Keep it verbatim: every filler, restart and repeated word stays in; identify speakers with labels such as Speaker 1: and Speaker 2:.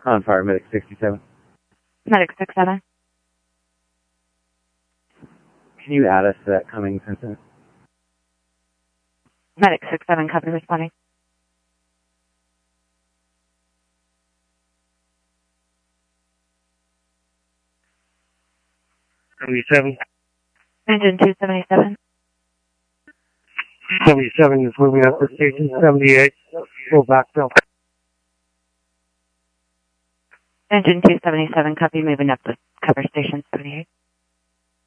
Speaker 1: On fire, medic sixty-seven.
Speaker 2: Medic six seven.
Speaker 1: Can you add us to that Cummings incident?
Speaker 2: Medic six seven, copy responding.
Speaker 3: seventy-seven.
Speaker 2: Engine two seventy-seven.
Speaker 3: seventy-seven is moving up to station seventy-eight. Full backfill.
Speaker 2: Engine two seventy-seven, copy, moving up to cover station seventy-eight.